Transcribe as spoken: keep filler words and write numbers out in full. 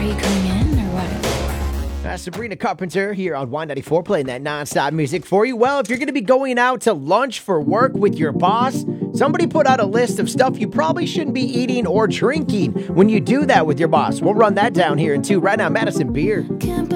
you coming in or what? Uh, Sabrina Carpenter here on Y ninety-four playing that nonstop music for you. Well, if you're going to be going out to lunch for work with your boss, somebody put out a list of stuff you probably shouldn't be eating or drinking when you do that with your boss. We'll run that down here in two right now. Madison Beer. Can't